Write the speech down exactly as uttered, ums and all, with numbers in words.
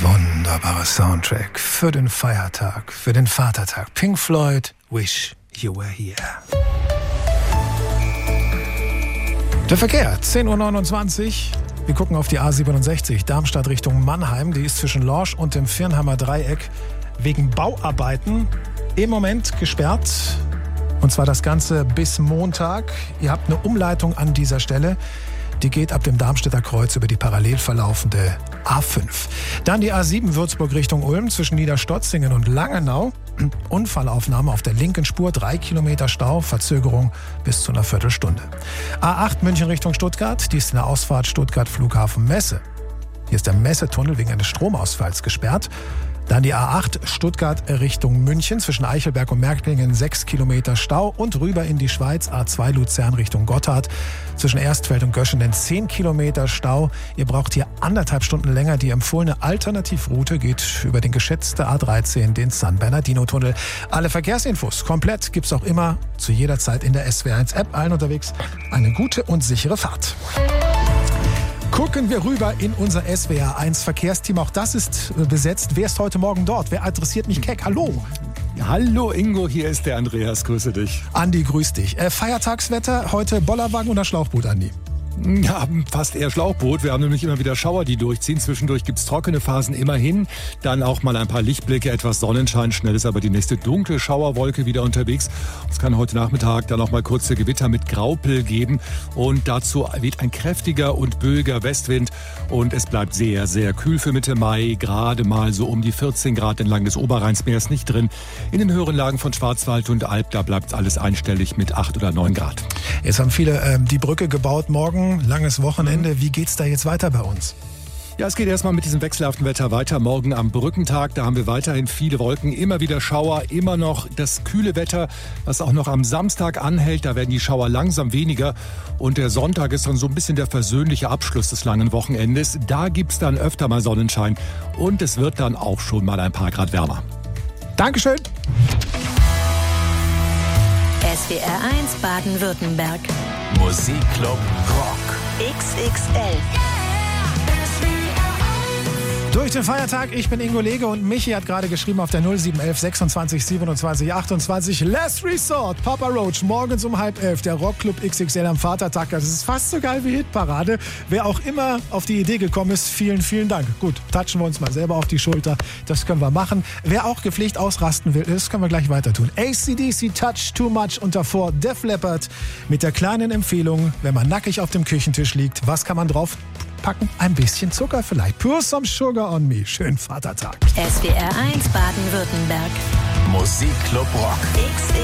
Wunderbarer Soundtrack für den Feiertag, für den Vatertag. Pink Floyd, Wish You Were Here. Der Verkehr, zehn Uhr neunundzwanzig. Wir gucken auf die A siebenundsechzig, Darmstadt Richtung Mannheim. Die ist zwischen Lorsch und dem Viernheimer Dreieck wegen Bauarbeiten im Moment gesperrt. Und zwar das Ganze bis Montag. Ihr habt eine Umleitung an dieser Stelle. Die geht ab dem Darmstädter Kreuz über die parallel verlaufende A fünf. Dann die A sieben Würzburg Richtung Ulm zwischen Niederstotzingen und Langenau. Unfallaufnahme auf der linken Spur, drei Kilometer Stau, Verzögerung bis zu einer Viertelstunde. A acht München Richtung Stuttgart, die ist in der Ausfahrt Stuttgart Flughafen Messe. Hier ist der Messetunnel wegen eines Stromausfalls gesperrt. Dann die A acht Stuttgart Richtung München zwischen Eichelberg und Merklingen sechs Kilometer Stau und rüber in die Schweiz A zwei Luzern Richtung Gotthard zwischen Erstfeld und Göschenen zehn Kilometer Stau. Ihr braucht hier anderthalb Stunden länger. Die empfohlene Alternativroute geht über den geschätzte A dreizehn, den San Bernardino Tunnel. Alle Verkehrsinfos komplett gibt's auch immer zu jeder Zeit in der S W R eins App. Allen unterwegs eine gute und sichere Fahrt. Gucken wir rüber in unser S W R eins Verkehrsteam. Auch das ist besetzt. Wer ist heute Morgen dort? Wer adressiert mich keck? Hallo. Hallo Ingo, hier ist der Andreas. Grüße dich. Andi, grüß dich. Äh, Feiertagswetter, heute Bollerwagen oder Schlauchboot, Andi? Ja, fast eher Schlauchboot. Wir haben nämlich immer wieder Schauer, die durchziehen. Zwischendurch gibt's trockene Phasen immerhin. Dann auch mal ein paar Lichtblicke, etwas Sonnenschein. Schnell ist aber die nächste dunkle Schauerwolke wieder unterwegs. Es kann heute Nachmittag dann auch mal kurze Gewitter mit Graupel geben. Und dazu weht ein kräftiger und böiger Westwind. Und es bleibt sehr, sehr kühl für Mitte Mai. Gerade mal so um die vierzehn Grad entlang des Oberrheins. Mehr ist nicht drin. In den höheren Lagen von Schwarzwald und Alb, da bleibt alles einstellig mit acht oder neun Grad. Jetzt haben viele ähm, die Brücke gebaut. Morgen langes Wochenende. Wie geht's da jetzt weiter bei uns? Ja, es geht erstmal mit diesem wechselhaften Wetter weiter. Morgen am Brückentag, da haben wir weiterhin viele Wolken, immer wieder Schauer, immer noch das kühle Wetter, was auch noch am Samstag anhält. Da werden die Schauer langsam weniger. Und der Sonntag ist dann so ein bisschen der versöhnliche Abschluss des langen Wochenendes. Da gibt's dann öfter mal Sonnenschein und es wird dann auch schon mal ein paar Grad wärmer. Dankeschön. S W R eins Baden-Württemberg. Musikclub Rock. X X L. Durch den Feiertag, ich bin Ingo Lege und Michi hat gerade geschrieben auf der null sieben eins eins sechsundzwanzig siebenundzwanzig achtundzwanzig. Last Resort, Papa Roach, morgens um halb elf, der Rockclub X X L am Vatertag. Das ist fast so geil wie Hitparade. Wer auch immer auf die Idee gekommen ist, vielen, vielen Dank. Gut, touchen wir uns mal selber auf die Schulter. Das können wir machen. Wer auch gepflegt ausrasten will, das können wir gleich weiter tun. A C D C Touch Too Much und davor Def Leppard mit der kleinen Empfehlung, wenn man nackig auf dem Küchentisch liegt, was kann man drauf packen? Ein bisschen Zucker vielleicht. Pour some sugar on me. Schönen Vatertag. S W R eins Baden-Württemberg. Musikclub Rock. X